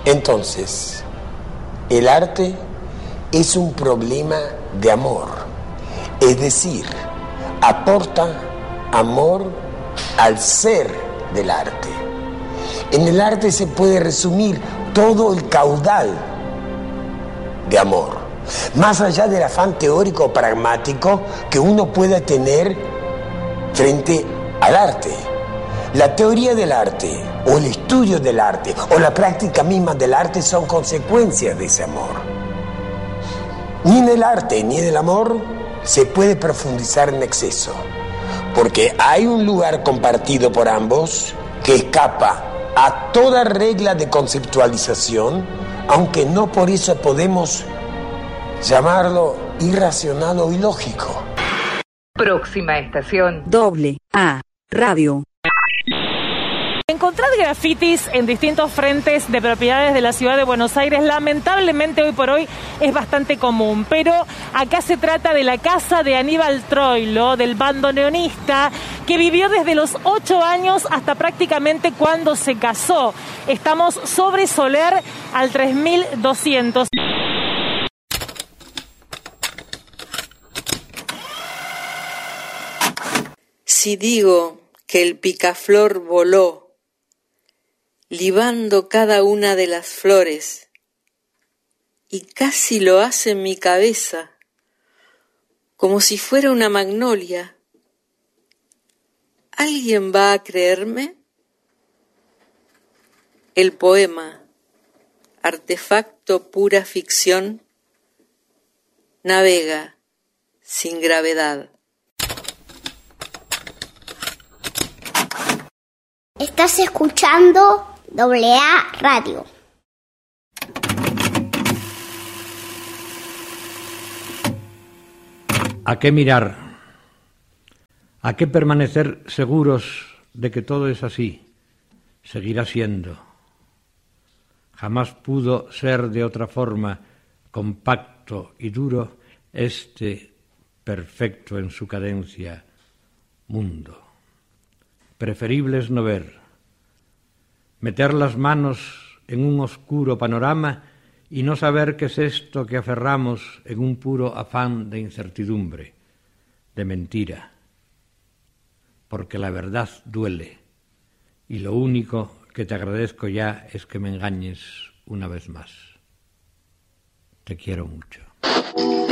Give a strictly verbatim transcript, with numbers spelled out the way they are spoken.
Entonces, el arte es un problema de amor, es decir, aporta amor al ser del arte. En el arte se puede resumir todo el caudal de amor, más allá del afán teórico o pragmático que uno pueda tener frente al arte. La teoría del arte, o el estudio del arte, o la práctica misma del arte son consecuencias de ese amor. Ni en el arte ni en el amor se puede profundizar en exceso, porque hay un lugar compartido por ambos que escapa a toda regla de conceptualización, aunque no por eso podemos llamarlo irracional o ilógico. Próxima estación. Doble A Radio. Encontrar grafitis en distintos frentes de propiedades de la ciudad de Buenos Aires, lamentablemente hoy por hoy es bastante común, pero acá se trata de la casa de Aníbal Troilo, del bandoneonista, que vivió desde los ocho años hasta prácticamente cuando se casó. Estamos sobre Soler al tres mil doscientos. Si digo que el picaflor voló, libando cada una de las flores, y casi lo hace en mi cabeza, como si fuera una magnolia, ¿alguien va a creerme? El poema, artefacto pura ficción, navega sin gravedad. Estás escuchando Doble A Radio. ¿A qué mirar? ¿A qué permanecer seguros de que todo es así? Seguirá siendo. Jamás pudo ser de otra forma, compacto y duro, este perfecto en su cadencia mundo. Preferible es no ver, meter las manos en un oscuro panorama y no saber qué es esto que aferramos en un puro afán de incertidumbre, de mentira, porque la verdad duele y lo único que te agradezco ya es que me engañes una vez más. Te quiero mucho.